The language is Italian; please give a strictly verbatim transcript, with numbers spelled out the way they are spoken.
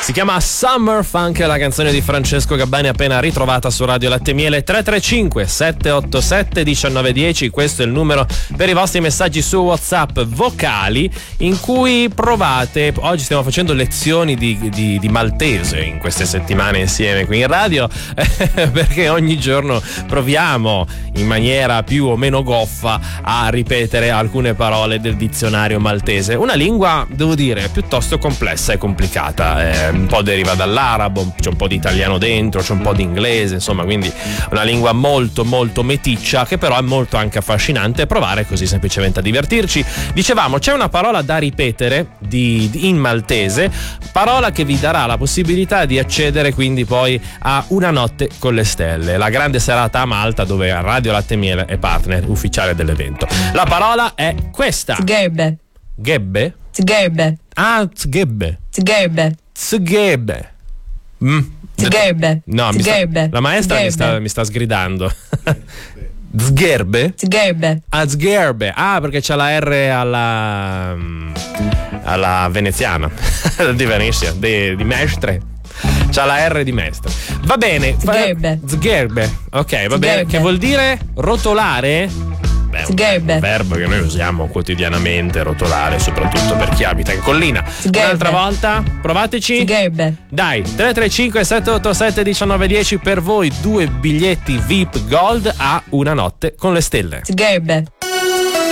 Si chiama Summer Funk, la canzone di Francesco Gabbani appena ritrovata su Radio Latte Miele. Tre tre cinque sette otto sette uno nove uno zero, questo è il numero per i vostri messaggi su WhatsApp vocali in cui provate. Oggi stiamo facendo lezioni di, di, di maltese in queste settimane insieme qui in radio perché ogni giorno proviamo in maniera più o meno goffa a ripetere alcune parole del dizionario maltese, una lingua, devo dire, piuttosto complessa e complicata, eh, un po' deriva dall'arabo, c'è un po' di italiano dentro, c'è un po' di inglese, insomma, quindi una lingua molto molto meticcia che però è molto anche affascinante provare così semplicemente a divertirci. Dicevamo, c'è una parola da ripetere di, di, in maltese, parola che vi darà la possibilità di accedere quindi poi a Una notte con le stelle, la grande serata a Malta dove Radio Latte Miele è partner ufficiale dell'evento. La parola è questa. Zgerbe. Gebbe? Zgerbe. Ah, zgebbe. Zgerbe. Zgebbe. Mm. Zgerbe. No, mi sta, la maestra mi sta, mi sta sgridando. Zgerbe? Zgerbe. Ah, zgerbe. Ah, perché c'è la R alla alla veneziana di Venezia, di, di Mestre. C'ha la R di Mestre. Va bene. Zgerbe. Zgerbe. Ok, va Zgerbe. bene. Che vuol dire rotolare? Beh, Zgerbe. un verbo che noi usiamo quotidianamente, rotolare, soprattutto per chi abita in collina. Zgerbe. Un'altra volta, provateci. Zgerbe. Dai, tre tre cinque sette otto sette uno nove uno zero per voi, due biglietti V I P Gold a Una notte con le stelle. Zgerbe.